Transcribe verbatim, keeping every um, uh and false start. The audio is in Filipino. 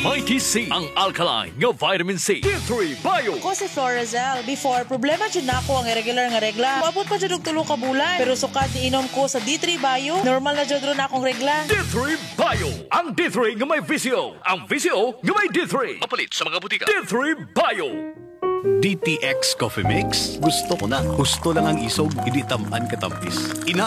Mighty C, ang alkaline nga vitamin C. D three Bio. Ako si Florazel. Before, problema dyan na ako ang irregular nga regla. Maabot pa dyan og tulo ka bulan. Pero sukad inom ko sa D three Bio, normal na dyan ron akong regla. D three Bio. Ang D three nga may visio. Ang visio nga may D three. Mapalit sa mga butika. D three Bio. D T X Coffee Mix. Gusto ko na. Gusto lang ang isog, hindi tamaan katampis. Ina